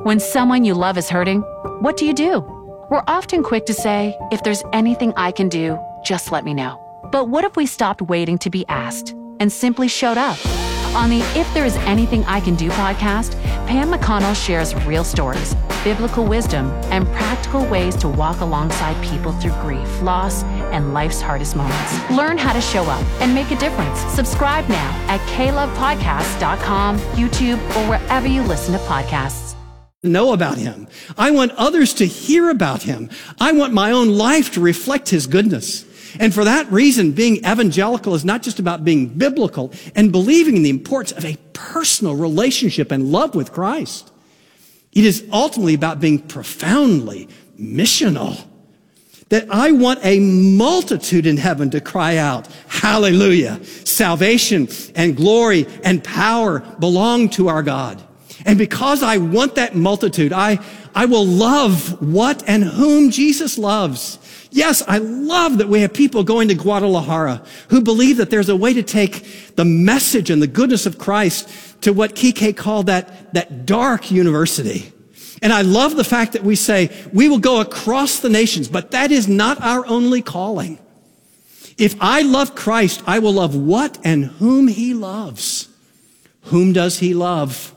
When someone you love is hurting, what do? We're often quick to say, if there's anything I can do, just let me know. But what if we stopped waiting to be asked and simply showed up? On the If There Is Anything I Can Do podcast, Pam McConnell shares real stories, biblical wisdom, and practical ways to walk alongside people through grief, loss, and life's hardest moments. Learn how to show up and make a difference. Subscribe now at klovepodcasts.com, YouTube, or wherever you listen to podcasts. Know about him. I want others to hear about him. I want my own life to reflect his goodness. And for that reason, being evangelical is not just about being biblical and believing in the importance of a personal relationship and love with Christ. It is ultimately about being profoundly missional. That I want a multitude in heaven to cry out, hallelujah, salvation and glory and power belong to our God. And because I want that multitude, I will love what and whom Jesus loves. Yes, I love that we have people going to Guadalajara who believe that there's a way to take the message and the goodness of Christ to what Kike called that dark university. And I love the fact that we say we will go across the nations, but that is not our only calling. If I love Christ, I will love what and whom he loves. Whom does he love?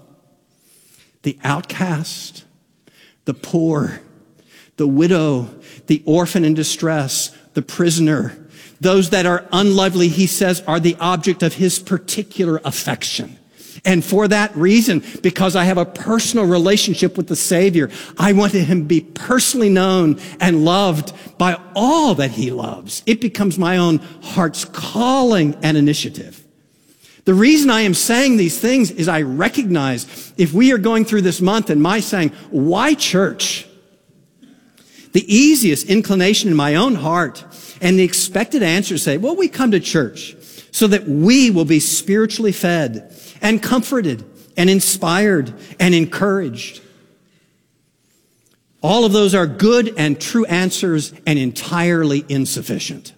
The outcast, the poor, the widow, the orphan in distress, the prisoner, those that are unlovely, he says, are the object of his particular affection. And for that reason, because I have a personal relationship with the Savior, I want him to be personally known and loved by all that he loves. It becomes my own heart's calling and initiative. The reason I am saying these things is I recognize if we are going through this month and my saying, why church? The easiest inclination in my own heart and the expected answer say, well, we come to church so that we will be spiritually fed and comforted and inspired and encouraged. All of those are good and true answers and entirely insufficient.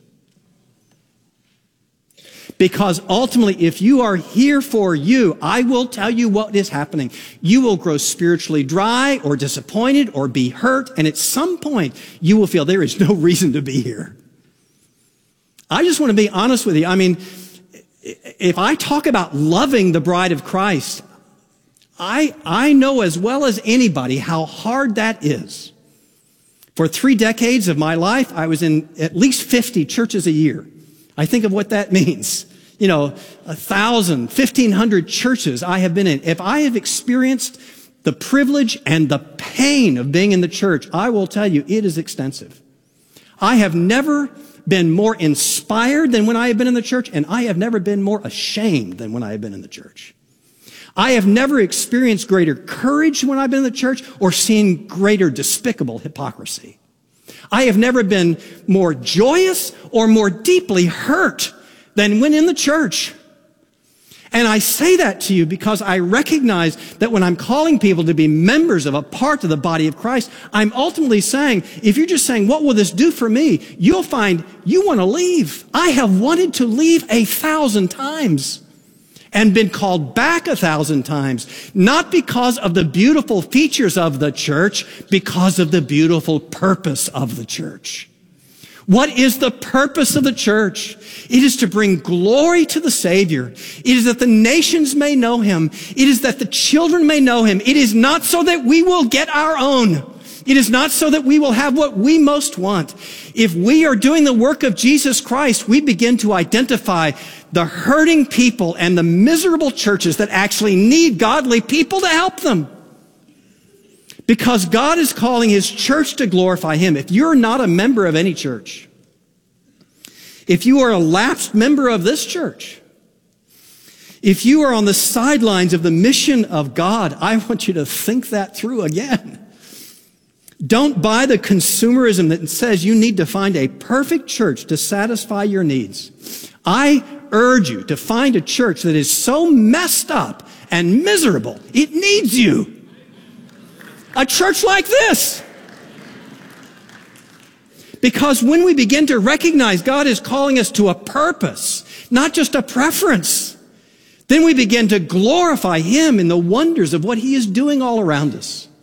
Because ultimately, if you are here for you, I will tell you what is happening. You will grow spiritually dry or disappointed or be hurt. And at some point, you will feel there is no reason to be here. I just want to be honest with you. I mean, if I talk about loving the bride of Christ, I know as well as anybody how hard that is. For 3 decades of my life, I was in at least 50 churches a year. I think of what that means. 1,000, 1,500 churches I have been in. If I have experienced the privilege and the pain of being in the church, I will tell you it is extensive. I have never been more inspired than when I have been in the church, and I have never been more ashamed than when I have been in the church. I have never experienced greater courage when I've been in the church or seen greater despicable hypocrisy. I have never been more joyous or more deeply hurt than when in the church. And I say that to you because I recognize that when I'm calling people to be members of a part of the body of Christ, I'm ultimately saying, if you're just saying, what will this do for me? You'll find you want to leave. I have wanted to leave 1,000 times. And been called back 1,000 times, not because of the beautiful features of the church, because of the beautiful purpose of the church. What is the purpose of the church? It is to bring glory to the Savior. It is that the nations may know him. It is that the children may know him. It is not so that we will get our own. It is not so that we will have what we most want. If we are doing the work of Jesus Christ, we begin to identify the hurting people and the miserable churches that actually need godly people to help them. Because God is calling his church to glorify him. If you're not a member of any church, if you are a lapsed member of this church, if you are on the sidelines of the mission of God, I want you to think that through again. Don't buy the consumerism that says you need to find a perfect church to satisfy your needs. I urge you to find a church that is so messed up and miserable, it needs you. A church like this. Because when we begin to recognize God is calling us to a purpose, not just a preference, then we begin to glorify him in the wonders of what he is doing all around us.